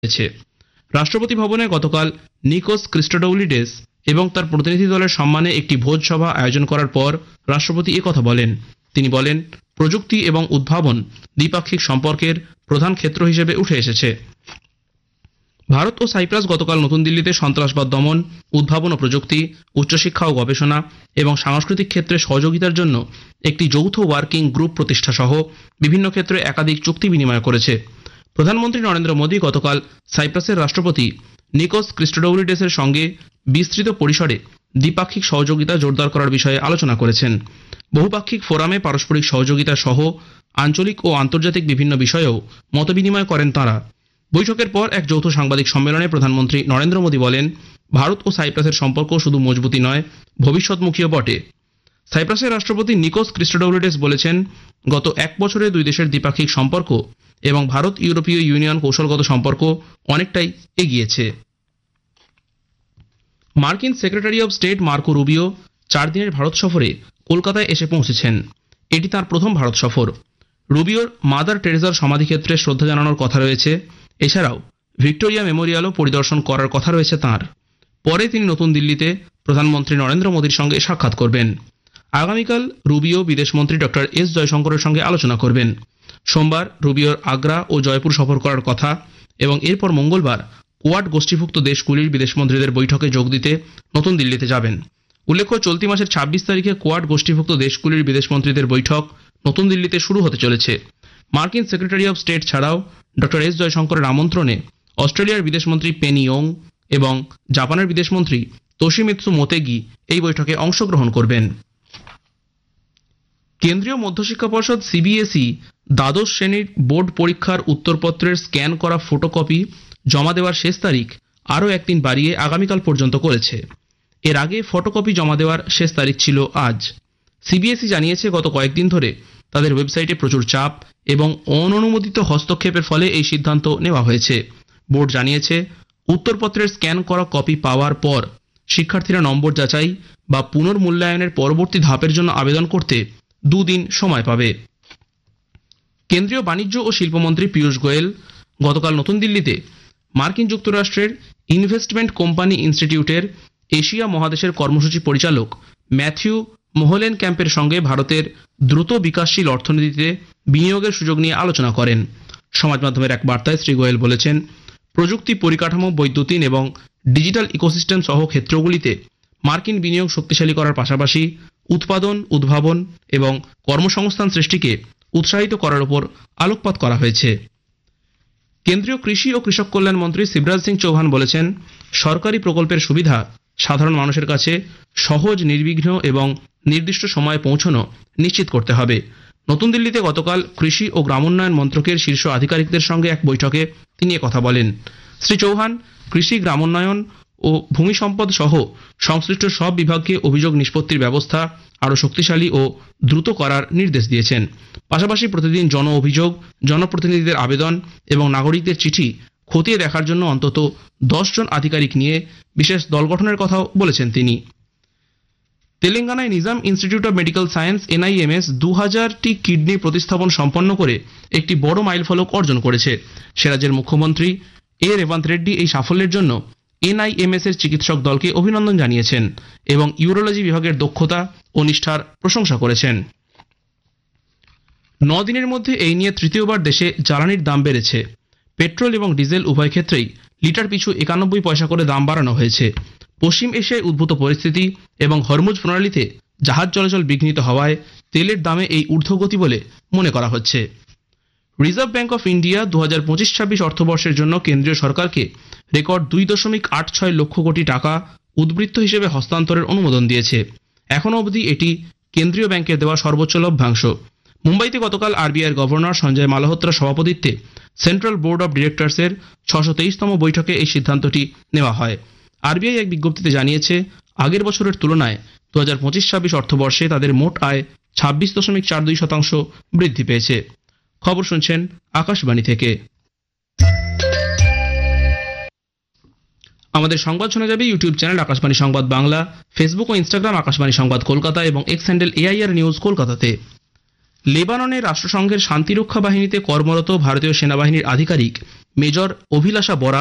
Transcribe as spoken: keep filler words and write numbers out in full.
হয়েছে। রাষ্ট্রপতি ভবনে গতকাল নিকোস ক্রিস্টোডৌলিডেস এবং তার প্রতিনিধি দলের সম্মানে একটি ভোজসভা আয়োজন করার পর রাষ্ট্রপতি একথা বলেন। তিনি বলেন, প্রযুক্তি এবং উদ্ভাবন দ্বিপাক্ষিক সম্পর্কের প্রধান ক্ষেত্র হিসেবে উঠে এসেছে। ভারত ও সাইপ্রাস গতকাল নতুন দিল্লিতে সন্ত্রাসবাদ দমন, উদ্ভাবন ও প্রযুক্তি, উচ্চশিক্ষা ও গবেষণা এবং সাংস্কৃতিক ক্ষেত্রে সহযোগিতার জন্য একটি যৌথ ওয়ার্কিং গ্রুপ প্রতিষ্ঠা সহ বিভিন্ন ক্ষেত্রে একাধিক চুক্তি বিনিময় করেছে। প্রধানমন্ত্রী নরেন্দ্র মোদী গতকাল সাইপ্রাসের রাষ্ট্রপতি নিকোস ক্রিস্টোডৌলিডেসের সঙ্গে বিস্তৃত পরিসরে দ্বিপাক্ষিক সহযোগিতা জোরদার করার বিষয়ে আলোচনা করেছেন। বহুপাক্ষিক ফোরামে পারস্পরিক সহযোগিতা সহ আঞ্চলিক ও আন্তর্জাতিক বিভিন্ন বিষয়েও মতবিনিময় করেন তাঁরা। বৈঠকের পর এক যৌথ সাংবাদিক সম্মেলনে প্রধানমন্ত্রী নরেন্দ্র মোদী বলেন, ভারত ও সাইপ্রাসের সম্পর্ক শুধু মজবুতি নয়, ভবিষ্যৎমুখীও বটে। সাইপ্রাসের রাষ্ট্রপতি নিকোস ক্রিস্টোডৌলিডেস বলেছেন, গত এক বছরে দুই দেশের দ্বিপাক্ষিক সম্পর্ক এবং ভারত ইউরোপীয় ইউনিয়ন কৌশলগত সম্পর্ক অনেকটাই এগিয়েছে। মার্কিন secretary of state Marco Rubio চার দিনের ভারত সফরে কলকাতায় এসে পৌঁছেছেন। এটি তাঁর প্রথম ভারত সফর। রুবিওর মাদার টেরেজার সমাধিক্ষেত্রে শ্রদ্ধা জানানোর কথা রয়েছে। এছাড়াও ভিক্টোরিয়া মেমোরিয়ালও পরিদর্শন করার কথা রয়েছে তাঁর। পরে তিনি নতুন দিল্লিতে প্রধানমন্ত্রী নরেন্দ্র মোদীর সঙ্গে সাক্ষাৎ করবেন। আগামীকাল রুবিও বিদেশমন্ত্রী ডক্টর এস জয়শঙ্করের সঙ্গে আলোচনা করবেন। সোমবার রুবিওর আগ্রা ও জয়পুর সফর করার কথা এবং এরপর মঙ্গলবার কোয়াড গোষ্ঠীভুক্ত দেশগুলির বিদেশমন্ত্রীদের বৈঠকে যোগ দিতে নতুন দিল্লিতে যাবেন। উল্লেখ্য, চলতি মাসের ছাব্বিশ তারিখে কোয়াড গোষ্ঠীভুক্ত দেশগুলির বিদেশমন্ত্রীদের বৈঠক নতুন দিল্লিতে শুরু হতে চলেছে। মার্কিন সেক্রেটারি অব স্টেট ছাড়াও ডক্টর এস জয়শঙ্করের আমন্ত্রণে অস্ট্রেলিয়ার বিদেশমন্ত্রী পেনি ইয়ং এবং জাপানের বিদেশমন্ত্রী তোশিমিৎসু মোতেগি এই বৈঠকে অংশগ্রহণ করবেন। কেন্দ্রীয় মধ্যশিক্ষা পর্ষদ সিবিএসই দ্বাদশ শ্রেণীর বোর্ড পরীক্ষার উত্তরপত্রের স্ক্যান করা ফটোকপি জমা দেওয়ার শেষ তারিখ আরও একদিন বাড়িয়ে আগামীকাল পর্যন্ত করেছে। এর আগে ফটোকপি জমা দেওয়ার শেষ তারিখ ছিল আজ। সিবিএসই জানিয়েছে, গত কয়েকদিন ধরে তাদের ওয়েবসাইটে প্রচুর চাপ এবং অননুমোদিত হস্তক্ষেপের ফলে এই সিদ্ধান্ত নেওয়া হয়েছে। বোর্ড জানিয়েছে, উত্তরপত্রের স্ক্যান করা কপি পাওয়ার পর শিক্ষার্থীরা নম্বর যাচাই বা পুনর্মূল্যায়নের পরবর্তী ধাপের জন্য আবেদন করতে দুদিন সময় পাবে। কেন্দ্রীয় বাণিজ্য ও শিল্পমন্ত্রী পীয়ূষ গোয়েল গতকাল নতুন দিল্লিতে মার্কিন যুক্তরাষ্ট্রের ইনভেস্টমেন্ট কোম্পানি ইনস্টিটিউটের এশিয়া মহাদেশের কর্মসূচি পরিচালক ম্যাথিউ মোহলেন ক্যাম্পের সঙ্গে ভারতের দ্রুত বিকাশশীল অর্থনীতিতে বিনিয়োগের সুযোগ নিয়ে আলোচনা করেন। সমাজ মাধ্যমের এক বার্তায় শ্রী গোয়েল বলেছেন, প্রযুক্তি, পরিকাঠামো, বৈদ্যুতিন এবং ডিজিটাল ইকোসিস্টেম সহ ক্ষেত্রগুলিতে মার্কিন বিনিয়োগ শক্তিশালী করার পাশাপাশি উৎপাদন, উদ্ভাবন এবং কর্মসংস্থান সৃষ্টিকে উৎসাহিত করার উপর আলোকপাত করা হয়েছে। কেন্দ্রীয় কৃষি ও কৃষক কল্যাণ মন্ত্রী শিবরাজ সিং চৌহান বলেছেন, সরকারি প্রকল্পের সুবিধা সাধারণ মানুষের কাছে সহজ, নির্বিঘ্ন এবং নির্দিষ্ট সময়ে পৌঁছানো নিশ্চিত করতে হবে। নতুন দিল্লিতে গতকাল কৃষি ও গ্রামোন্নয়ন মন্ত্রকের শীর্ষ আধিকারিকদের সঙ্গে এক বৈঠকে তিনি একথা বলেন। শ্রী চৌহান কৃষি, গ্রামোন্নয়ন ও ভূমি সম্পদ সহ সংশ্লিষ্ট সব বিভাগকে অভিযোগ নিষ্পত্তির ব্যবস্থা আরও শক্তিশালী ও দ্রুত করার নির্দেশ দিয়েছেন। পাশাপাশি প্রতিদিন জন অভিযোগ, জনপ্রতিনিধিদের আবেদন এবং নাগরিকদের চিঠি খতিয়ে দেখার জন্য অন্তত দশ জন আধিকারিক নিয়ে বিশেষ দল গঠনের কথাও বলেছেন তিনি। তেলেঙ্গানায় Nizam institute of medical science এনআইএমএস দু হাজারটি কিডনি প্রতিস্থাপন সম্পন্ন করে একটি বড় মাইলফলক অর্জন করেছে। সে রাজ্যের মুখ্যমন্ত্রী এ রেবন্ত রেড্ডি এই সাফল্যের জন্য এনআইএমএস এর চিকিৎসক দলকে অভিনন্দন জানিয়েছেন এবং ইউরোলজি বিভাগের দক্ষতা ও নিষ্ঠার প্রশংসা করেছেন। ন দিনের মধ্যে এই নিয়ে তৃতীয়বার দেশে জ্বালানির দাম বেড়েছে। পেট্রোল এবং ডিজেল উভয় ক্ষেত্রেই লিটার পিছু একানব্বই পয়সা করে দাম বাড়ানো হয়েছে। পশ্চিম এশিয়ায় উদ্ভূত পরিস্থিতি এবং হরমুজ প্রণালীতে জাহাজ চলাচল বিঘ্নিত হওয়ায় তেলের দামে এই ঊর্ধ্বগতি বলে মনে করা হচ্ছে। রিজার্ভ ব্যাঙ্ক অফ ইন্ডিয়া দু হাজার পঁচিশ ছাব্বিশ অর্থবর্ষের জন্য কেন্দ্রীয় সরকারকে রেকর্ড দুই দশমিক আট ছয় লক্ষ কোটি টাকা উদ্বৃত্ত হিসেবে হস্তান্তরের অনুমোদন দিয়েছে। এখনও অবধি এটি কেন্দ্রীয় ব্যাংকের দেওয়া সর্বোচ্চ লভ্যাংশ। মুম্বাইতে গতকাল আরবিআইয়ের গভর্নর সঞ্জয় মালহোত্রার সভাপতিত্বে সেন্ট্রাল বোর্ড অব ডিরেক্টরসের ছশো তেইশতম বৈঠকে এই সিদ্ধান্তটি নেওয়া হয়। আরবিআই এক বিজ্ঞপ্তিতে জানিয়েছে, আগের বছরের তুলনায় দু হাজার পঁচিশ ছাব্বিশ অর্থবর্ষে তাদের মোট আয় ছাব্বিশ দশমিক চার দুই শতাংশ বৃদ্ধি পেয়েছে। খবর শুনছেন আকাশবাণী থেকে। আমাদের সংবাদ শোনা যাবে ইউটিউব চ্যানেল আকাশবাণী সংবাদ বাংলা, ফেসবুক ও ইনস্টাগ্রাম আকাশবাণী সংবাদ কলকাতা এবং এক্স হ্যান্ডেল এআইআর নিউজ কলকাতাতে। লেবাননে রাষ্ট্রসংঘের শান্তিরক্ষা বাহিনীতে কর্মরত ভারতীয় সেনাবাহিনীর আধিকারিক মেজর অভিলাষা বরা